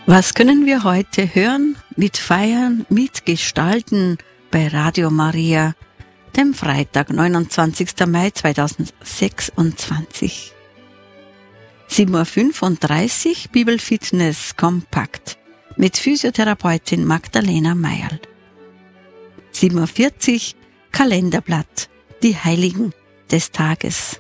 Was können wir heute hören, mitfeiern, mitgestalten bei Radio Maria, dem Freitag, 29. Mai 2026? 7.35 Uhr Bibelfitness Kompakt mit Physiotherapeutin Magdalena Meierl. 7.40 Uhr Kalenderblatt, die Heiligen des Tages.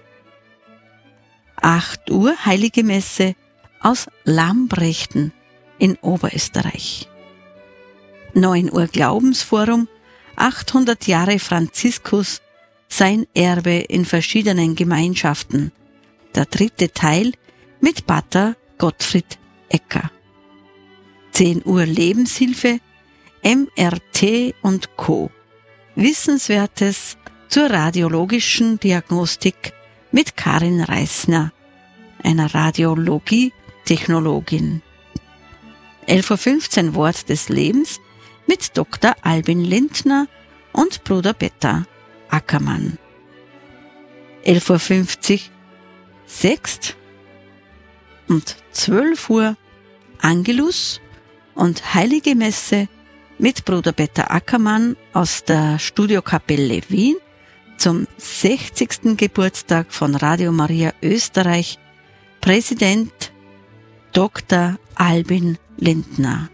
8 Uhr Heilige Messe aus Lambrechten in Oberösterreich. 9 Uhr Glaubensforum, 800 Jahre Franziskus, sein Erbe in verschiedenen Gemeinschaften. Der 3. Teil mit Pater Gottfried Ecker. 10 Uhr Lebenshilfe, MRT und Co. Wissenswertes zur radiologischen Diagnostik mit Karin Reisner, einer Radiologie-Technologin. 11.15 Uhr Wort des Lebens mit Dr. Albin Lindner und Bruder Peter Ackermann. 11.50 Uhr Sext und 12 Uhr Angelus und Heilige Messe mit Bruder Peter Ackermann aus der Studiokapelle Wien zum 60. Geburtstag von Radio Maria Österreich, Präsident Dr. Albin Lindner.